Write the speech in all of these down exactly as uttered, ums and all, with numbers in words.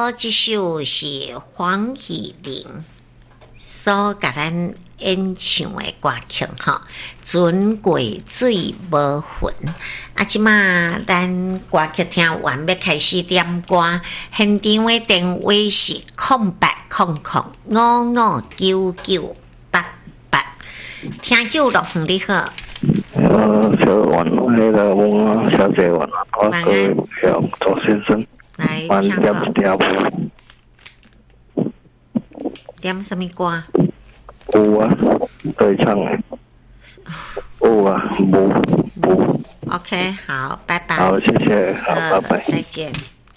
好，这首是黄绮玲所甲咱演唱的歌曲吼，船过水无痕。啊，即马咱歌曲听完，要开始点歌。现场的电话是空八空空五五九九八八。听友陆红你好。 呃，小晚那个翁小姐晚安， 晚安。 小周先生。 来， 晚唱歌。 点点什么歌？ 有啊，对唱的。有啊，无无。 OK， 好，拜拜。 好，谢谢，好， 呃、 拜拜。 再见。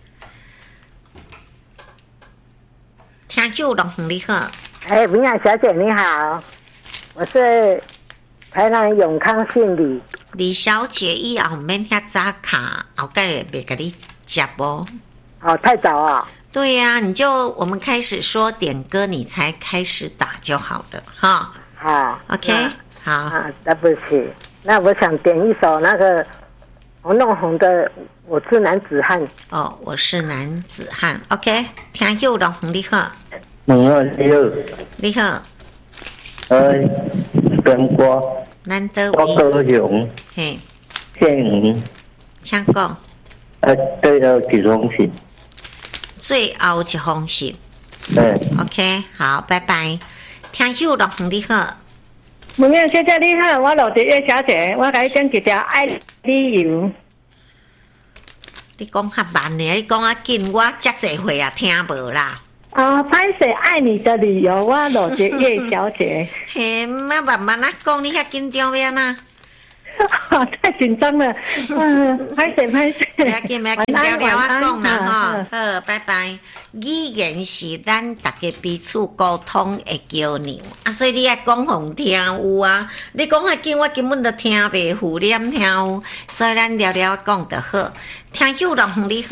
听友龙红你好。 哎，文雅小姐你好，我是台南永康姓李。 李小姐以后免遐早卡，后盖别给你接不？ 哦，太早啊。 对呀、啊，你就我们开始说点歌，你才开始打就好了哈。 好 ，OK， 好。 啊，对不起，那我想点一首那个红弄红的《我是男子汉》。 哦，我是男子汉。OK， 听友龙红你好。 你好，你好。 你好。 呃，点歌。 咱倒我高雄。 嘿。 县营。 请讲。 呃，对了，几封信。 最后一封信。 对。 OK， 好，拜拜。听友陆红你好。 文雅小姐你好，我罗德叶小姐，我给你讲一条爱你游。 你讲较慢呢，你讲较紧，我遮侪岁啊听无啦。 啊，拍摄爱你的理由，我罗德叶小姐。 嘿，慢慢慢啊讲，你遐紧张要哪？ 太紧张了，嗯，拍摄拍摄。 不要紧，不要紧，聊聊啊讲啦哈。好，拜拜。语言是咱大家彼此沟通的桥梁，啊，所以你爱讲互听有啊。你讲较紧，我根本就听袂糊念听有，所以咱聊聊讲就好。听友龙红你好，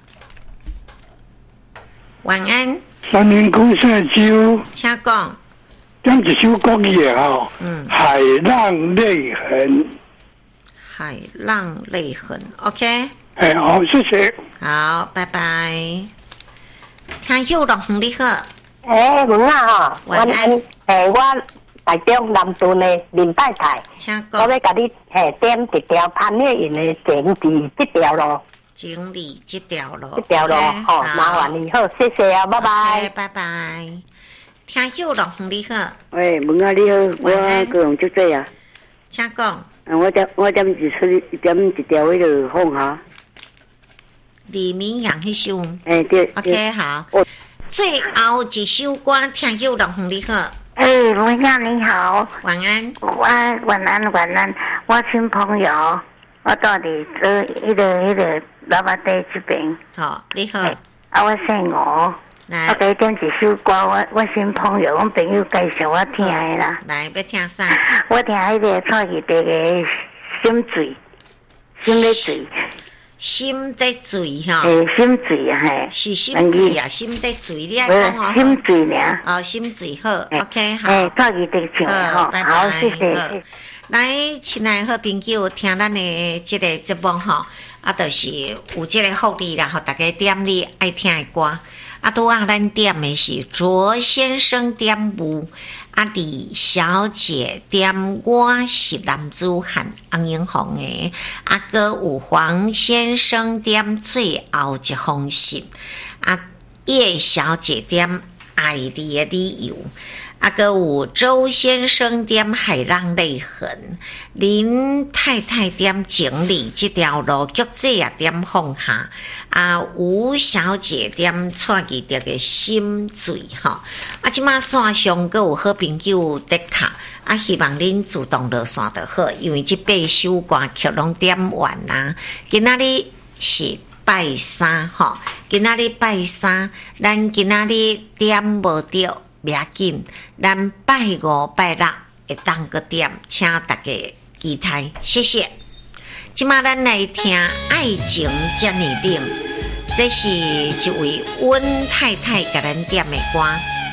晚安。 三年公社酒， 请讲。 讲一首国语的吼， 嗯， 海浪泪痕。 海浪泪痕 ，OK。 哎，好，谢谢。 好，拜拜。听友龙红你好。 哎，文雅哈， 晚安。 哎，我台中南屯的林太太， 请讲。 我要甲你哎点一条潘越云的《情字》这条咯。 经理这条路， 这条路吼，麻烦你好，谢谢啊，拜拜， 拜拜。听友龙红你好。 喂，文雅你好，我高雄就这样。 请讲。 我点我点一出一点一条迄个放下。 李明阳迄首。 哎、欸、对。 OK 好。最后一首歌，听友龙红你好。 哎、欸，文雅你好。 晚安。 我晚安晚安，我新朋友，我到底做迄个迄个老板地这边。 好，你好。 欸、啊，我姓吴。我给点一首歌，我我新朋友，我朋友介绍我听的啦。 来，要听啥？ 我听迄个蔡依林的心醉，心在醉， 心在醉哈。 诶，心醉啊，嘿， 是心醉啊，心在醉，你爱讲哦。 心醉呢？ 哦，心醉好 ，OK 好。 诶，蔡依林唱的吼，好，谢谢。 来，亲爱好朋友，听咱的这个节目吼，啊，就是有这个福利啦，吼，大家点你爱听的歌。啊，拄啊，咱点的是卓先生点舞，啊，李小姐点我是男子汉洪英红的，啊，搁有黄先生点最后一封信，啊，叶小姐点爱你的理由。啊，搁有周先生点海浪泪痕，林太太点整理这条路，菊姐也点放下，啊，吴小姐点蔡依林的心醉吼，啊，即马线上搁有好朋友在卡，啊，希望恁主动落线就好，因为这八首歌曲拢点完啦，今仔日是拜三吼，今仔日拜三，咱今仔日点无着。不要紧，咱拜五拜六会当个点，请大家期待，谢谢。今麦咱来听《爱情这么冷》，这是一位温太太给咱点的歌。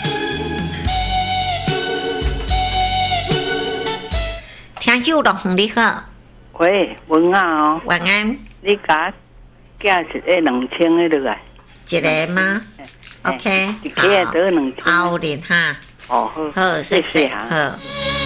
听友龙红你好， 喂，文雅哦， 晚安。 你甲寄一个两千的落来， 一个吗？ OK， 一起得两好， 千。 后年哈， 哦，好， 好，谢谢， 哈。 好。